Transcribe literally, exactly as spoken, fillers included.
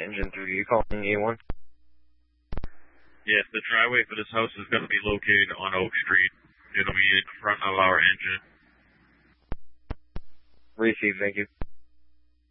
Engine three, you calling A one? Yes, the driveway for this house is going to be located on Oak Street. It'll be in front of our engine. Received, thank you.